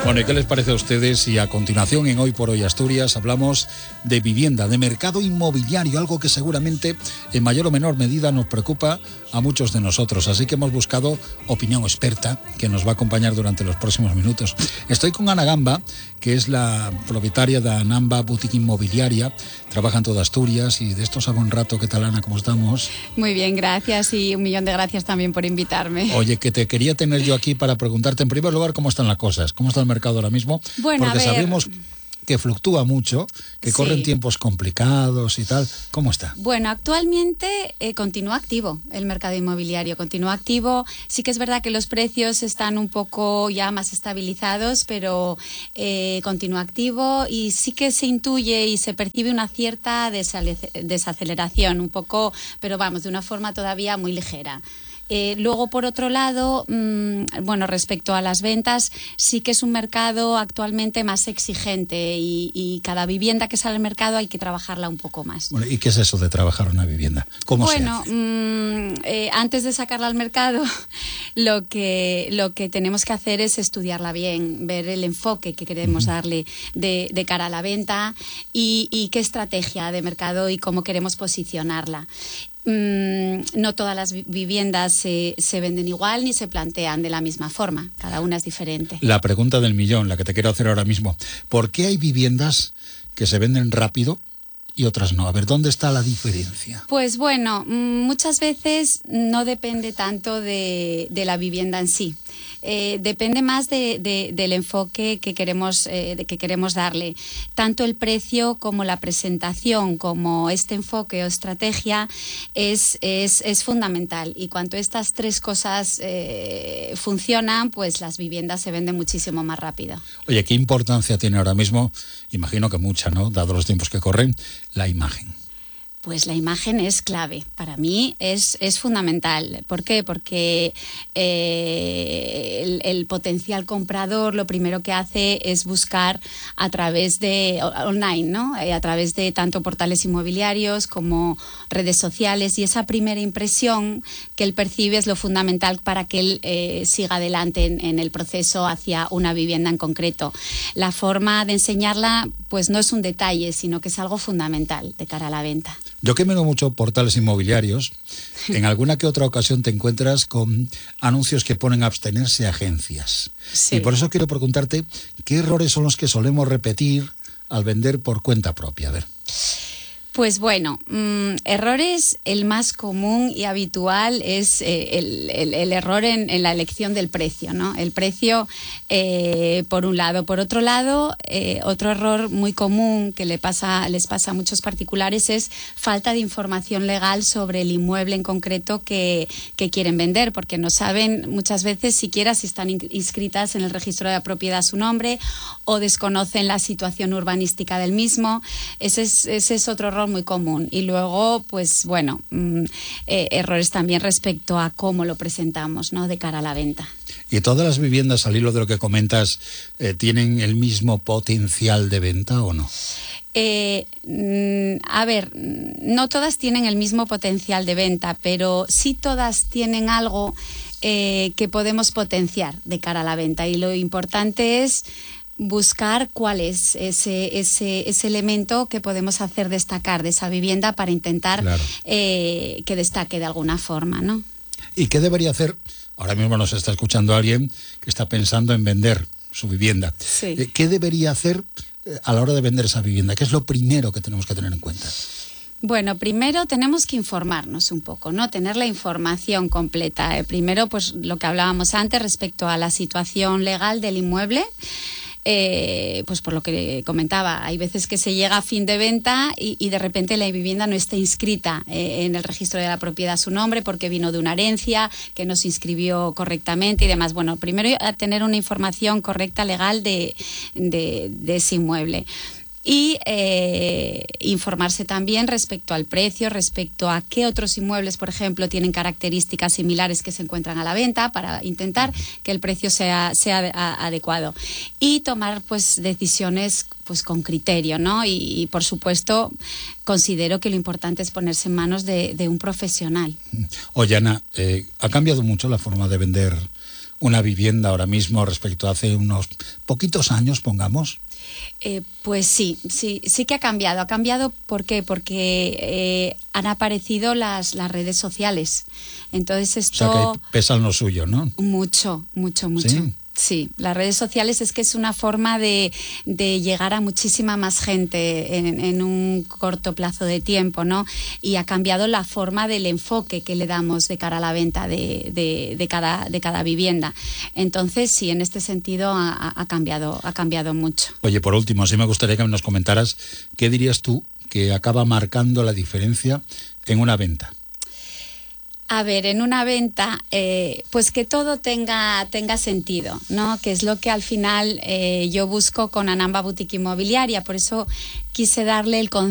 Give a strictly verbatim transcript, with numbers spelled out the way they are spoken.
Bueno, ¿y qué les parece a ustedes si a continuación en Hoy por Hoy Asturias hablamos de vivienda, de mercado inmobiliario, algo que seguramente en mayor o menor medida nos preocupa a muchos de nosotros? Así que hemos buscado opinión experta que nos va a acompañar durante los próximos minutos. Estoy con Ana Gamba, que es la propietaria de Anamba Boutique Inmobiliaria, trabaja en toda Asturias y de esto sabe un rato. ¿Qué tal, Ana? ¿Cómo estamos? Muy bien, gracias, y un millón de gracias también por invitarme. Oye, que te quería tener yo aquí para preguntarte en primer lugar cómo están las cosas, cómo está el mercado ahora mismo, bueno, porque a ver, sabemos que fluctúa mucho, que sí. corren tiempos complicados y tal. ¿Cómo está? Bueno, actualmente eh, continúa activo el mercado inmobiliario, continúa activo. Sí que es verdad que los precios están un poco ya más estabilizados, pero eh, continúa activo y sí que se intuye y se percibe una cierta desaceleración, un poco, pero vamos, de una forma todavía muy ligera. Eh, luego, por otro lado, mmm, bueno, respecto a las ventas, sí que es un mercado actualmente más exigente y, y cada vivienda que sale al mercado hay que trabajarla un poco más. Bueno, ¿y qué es eso de trabajar una vivienda? ¿Cómo bueno, se hace? Mmm, eh, antes de sacarla al mercado, lo que, lo que tenemos que hacer es estudiarla bien, ver el enfoque que queremos uh-huh. darle de, de cara a la venta y, y qué estrategia de mercado y cómo queremos posicionarla. No todas las viviendas se, se venden igual ni se plantean de la misma forma. Cada una es diferente. La pregunta del millón, la que te quiero hacer ahora mismo. ¿Por qué hay viviendas que se venden rápido y otras no? A ver, ¿dónde está la diferencia? Pues bueno, muchas veces no depende tanto de, de la vivienda en sí. Eh, depende más de, de, del enfoque que queremos, eh, de que queremos darle. Tanto el precio como la presentación, como este enfoque o estrategia es, es, es fundamental. Y cuando estas tres cosas eh, funcionan, pues las viviendas se venden muchísimo más rápido. Oye, ¿qué importancia tiene ahora mismo? Imagino que mucha, ¿no? Dado los tiempos que corren, la imagen. Pues la imagen es clave, para mí es, es fundamental. ¿Por qué? Porque eh, el, el potencial comprador lo primero que hace es buscar a través de online, ¿no? A través de tanto portales inmobiliarios como redes sociales, y esa primera impresión que él percibe es lo fundamental para que él eh, siga adelante en, en el proceso hacia una vivienda en concreto. La forma de enseñarla pues no es un detalle, sino que es algo fundamental de cara a la venta. Yo que miro mucho portales inmobiliarios, en alguna que otra ocasión te encuentras con anuncios que ponen a abstenerse a agencias. Sí. Y por eso quiero preguntarte, ¿qué errores son los que solemos repetir al vender por cuenta propia? A ver. Pues bueno, mmm, errores, el más común y habitual es eh, el, el, el error en, en la elección del precio, ¿no? El precio, eh, por un lado. Por otro lado, eh, otro error muy común que le pasa, les pasa a muchos particulares es falta de información legal sobre el inmueble en concreto que, que quieren vender, porque no saben muchas veces siquiera si están inscritas en el registro de la propiedad a su nombre o desconocen la situación urbanística del mismo. Ese es, ese es otro error muy común. Y luego, pues bueno, eh, errores también respecto a cómo lo presentamos, ¿no? De cara a la venta. ¿Y todas las viviendas, al hilo de lo que comentas, eh, tienen el mismo potencial de venta o no? Eh, a ver, no todas tienen el mismo potencial de venta, pero sí todas tienen algo eh, que podemos potenciar de cara a la venta. Y lo importante es buscar cuál es ese, ese, ese elemento que podemos hacer destacar de esa vivienda para intentar claro. eh, que destaque de alguna forma, ¿no? ¿Y qué debería hacer? Ahora mismo nos está escuchando alguien que está pensando en vender su vivienda. Sí. ¿Qué debería hacer a la hora de vender esa vivienda? ¿Qué es lo primero que tenemos que tener en cuenta? Bueno, primero tenemos que informarnos un poco, ¿no? Tener la información completa. Eh, primero, pues lo que hablábamos antes respecto a la situación legal del inmueble. Eh, pues por lo que comentaba, hay veces que se llega a fin de venta y, y de repente la vivienda no está inscrita eh, en el registro de la propiedad a su nombre porque vino de una herencia que no se inscribió correctamente y demás. Bueno, primero a tener una información correcta legal de, de, de ese inmueble. Y eh, informarse también respecto al precio, respecto a qué otros inmuebles, por ejemplo, tienen características similares que se encuentran a la venta para intentar que el precio sea, sea a, adecuado. Y tomar pues decisiones pues con criterio, ¿no? Y, y por supuesto considero que lo importante es ponerse en manos de, de un profesional. Oye, Ana, eh, ¿ha cambiado mucho la forma de vender una vivienda ahora mismo respecto a hace unos poquitos años, pongamos? Eh, pues sí, sí, sí que ha cambiado. Ha cambiado, ¿por qué? Porque eh, han aparecido las, las redes sociales. Entonces esto... O sea que pesan lo suyo, ¿no? Mucho, mucho, mucho. ¿Sí? Sí, las redes sociales es que es una forma de, de llegar a muchísima más gente en, en un corto plazo de tiempo, ¿no? Y ha cambiado la forma del enfoque que le damos de cara a la venta de, de, de, cada, de cada vivienda. Entonces, sí, en este sentido ha, ha, cambiado, ha cambiado mucho. Oye, por último, sí me gustaría que nos comentaras qué dirías tú que acaba marcando la diferencia en una venta. A ver, en una venta, eh, pues que todo tenga, tenga sentido, ¿no? Que es lo que al final eh, yo busco con Anamba Boutique Inmobiliaria. Por eso quise darle el concepto